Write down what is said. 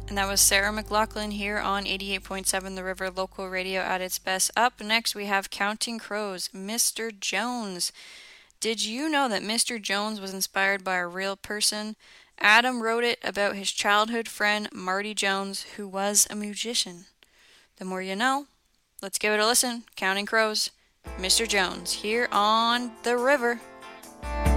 And that was Sarah McLachlan here on 88.7 The River Local Radio at its best. Up next, we have Counting Crows, Mr. Jones. Did you know that Mr. Jones was inspired by a real person? Adam wrote it about his childhood friend, Marty Jones, who was a musician. The more you know. Let's give it a listen. Counting Crows, Mr. Jones, here on The River.